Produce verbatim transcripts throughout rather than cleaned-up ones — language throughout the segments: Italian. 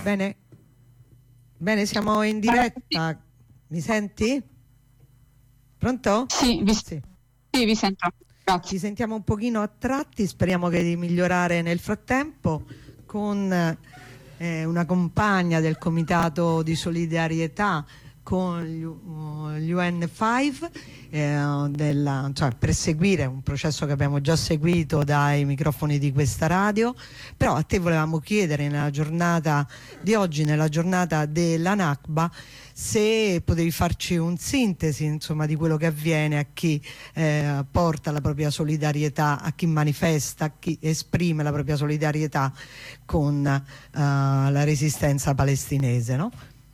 Bene, bene, siamo in diretta. Mi senti? Pronto? Sì, vi, sì. Sì, vi sento. Grazie. Ci sentiamo un pochino a tratti, speriamo che di migliorare nel frattempo con eh, una compagna del Comitato di Solidarietà con gli, uh, gli U N cinque eh, della, cioè, per seguire un processo che abbiamo già seguito dai microfoni di questa radio. Però a te volevamo chiedere nella giornata di oggi, nella giornata della Nakba, se potevi farci un sintesi, insomma, di quello che avviene a chi eh, porta la propria solidarietà, a chi manifesta, a chi esprime la propria solidarietà con uh, la resistenza palestinese, no?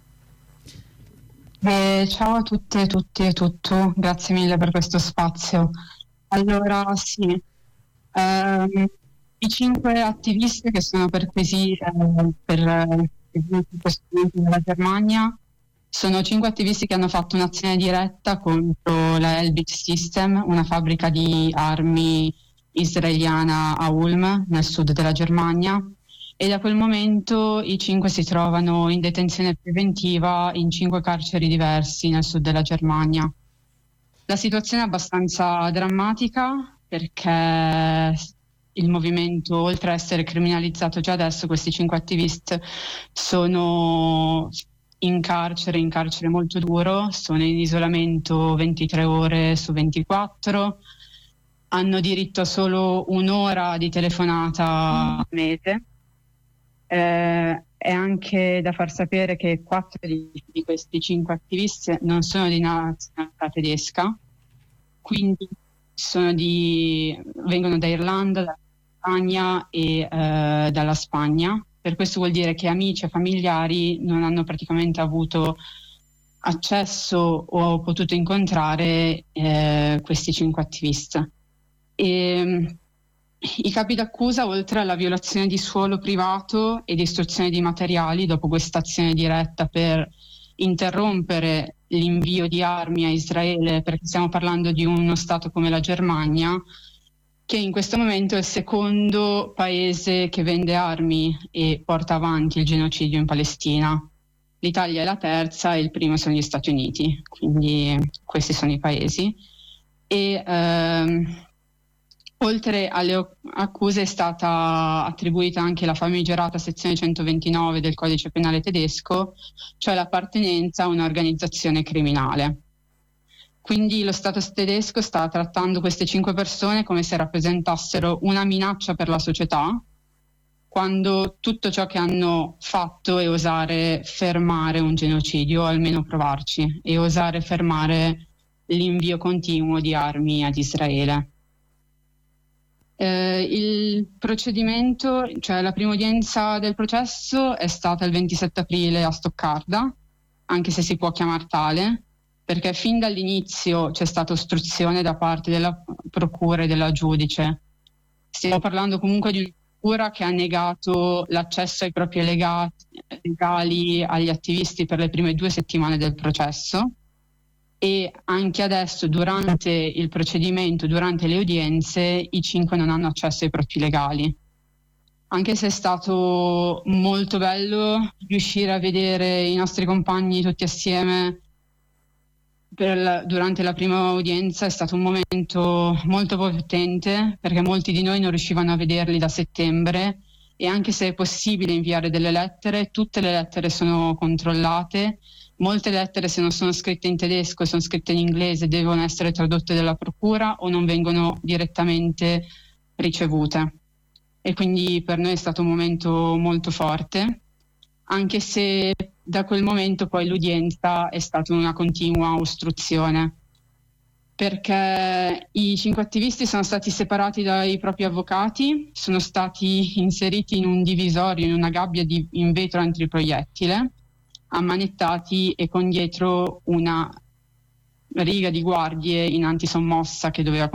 Eh, ciao a tutte e tutti e tutto, grazie mille per questo spazio. Allora sì, ehm, i cinque attivisti che sono perquisiti eh, per eh, il possedimento della Germania sono cinque attivisti che hanno fatto un'azione diretta contro la Elbit System, una fabbrica di armi israeliana a Ulm, nel sud della Germania. E da quel momento i cinque si trovano in detenzione preventiva in cinque carceri diversi nel sud della Germania. La situazione è abbastanza drammatica perché il movimento, oltre a essere criminalizzato già adesso, questi cinque attivisti sono in carcere, in carcere molto duro, sono in isolamento ventitré ore su ventiquattro, hanno diritto a solo un'ora di telefonata al mese. Eh, è anche da far sapere che quattro di, di questi cinque attivisti non sono di nazionalità tedesca, quindi sono di, vengono da Irlanda, dalla Spagna e eh, dalla Spagna. Per questo vuol dire che amici e familiari non hanno praticamente avuto accesso o potuto incontrare eh, questi cinque attivisti. E, I capi d'accusa, oltre alla violazione di suolo privato e distruzione di materiali dopo questa azione diretta per interrompere l'invio di armi a Israele, perché stiamo parlando di uno Stato come la Germania, che in questo momento è il secondo paese che vende armi e porta avanti il genocidio in Palestina. L'Italia è la terza e il primo sono gli Stati Uniti, quindi questi sono i paesi. E ehm, oltre alle accuse è stata attribuita anche la famigerata sezione centoventinove del codice penale tedesco, cioè l'appartenenza a un'organizzazione criminale. Quindi lo Stato tedesco sta trattando queste cinque persone come se rappresentassero una minaccia per la società, quando tutto ciò che hanno fatto è osare fermare un genocidio, o almeno provarci, e osare fermare l'invio continuo di armi ad Israele. Eh, il procedimento, cioè la prima udienza del processo è stata il ventisette aprile a Stoccarda, anche se si può chiamare tale, perché fin dall'inizio c'è stata ostruzione da parte della procura e della giudice. Stiamo parlando comunque di una procura che ha negato l'accesso ai propri legati, legali agli attivisti per le prime due settimane del processo, e anche adesso durante il procedimento, durante le udienze, i cinque non hanno accesso ai propri legali. Anche se è stato molto bello riuscire a vedere i nostri compagni tutti assieme per la, durante la prima udienza, è stato un momento molto potente, perché molti di noi non riuscivano a vederli da settembre, e anche se è possibile inviare delle lettere, tutte le lettere sono controllate. Molte lettere, se non sono scritte in tedesco e sono scritte in inglese, devono essere tradotte dalla procura o non vengono direttamente ricevute. E quindi per noi è stato un momento molto forte, anche se da quel momento poi l'udienza è stata una continua ostruzione, perché i cinque attivisti sono stati separati dai propri avvocati, sono stati inseriti in un divisorio, in una gabbia di, in vetro antiproiettile, ammanettati e con dietro una riga di guardie in antisommossa che doveva